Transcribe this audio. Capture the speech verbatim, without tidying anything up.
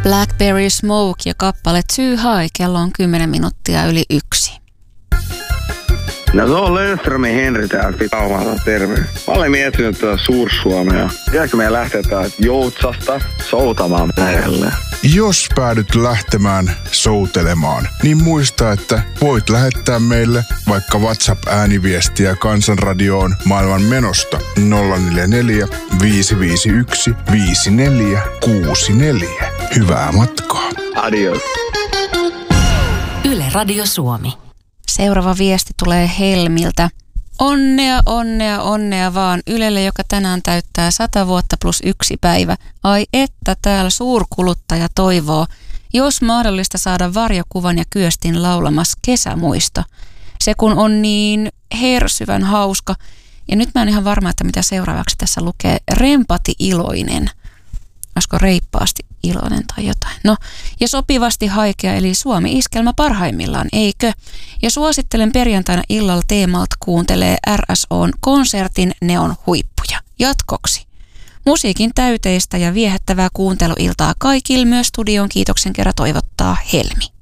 Blackberry Smoke ja kappale Too High, kello on kymmenen minuuttia yli yksi. No se on Löfströmin Henri täältä Kauhavalla, terve. Mä olen miettinyt tuota Suur-Suomea. Pitääkö meidän lähteä täältä Joutsasta soutamaan merelle? Jos päädyt lähtemään soutelemaan, niin muista, että voit lähettää meille vaikka WhatsApp-ääniviestiä Kansanradioon maailman menosta nolla neljä neljä, viisi viisi yksi, viisi neljä kuusi neljä. Hyvää matkaa. Adios. Yle Radio Suomi. Seuraava viesti tulee Helmiltä. Onnea, onnea, onnea vaan Ylelle, joka tänään täyttää sata vuotta plus yksi päivä. Ai että täällä suurkuluttaja toivoo, jos mahdollista saada varjokuvan ja Kyöstin laulamassa Kesämuisto. Se kun on niin hersyvän hauska. Ja nyt mä en ihan varma, että mitä seuraavaksi tässä lukee. Rempati iloinen. Olisiko reippaasti iloinen tai jotain. No, ja sopivasti haikea, eli Suomi-iskelmä parhaimmillaan, eikö? Ja suosittelen perjantaina illalla teemalta kuuntelee R S O:n konsertin Ne on huippuja. Jatkoksi. Musiikin täyteistä ja viehättävää kuunteluiltaa kaikille, myös studion kiitoksen kerran toivottaa Helmi.